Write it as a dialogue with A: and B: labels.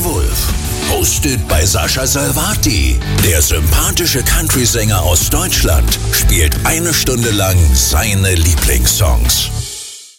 A: Wolf. Hosted bei Sascha Salvati. Der sympathische Country-Sänger aus Deutschland spielt 1 Stunde lang seine Lieblingssongs.